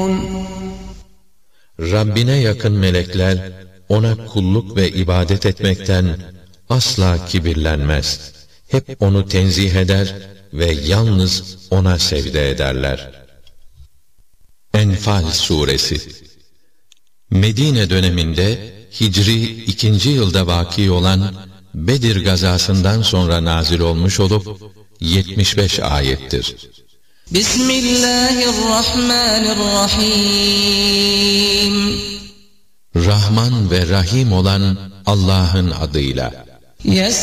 Rabbine yakın melekler ona kulluk ve ibadet etmekten asla kibirlenmez. Hep onu tenzih eder ve yalnız ona secde ederler. Enfal Suresi Medine döneminde Hicri 2. yılda vaki olan Bedir gazasından sonra nazil olmuş olup 75 ayettir. Bismillahirrahmanirrahim. Rahman ve Rahim olan Allah'ın adıyla.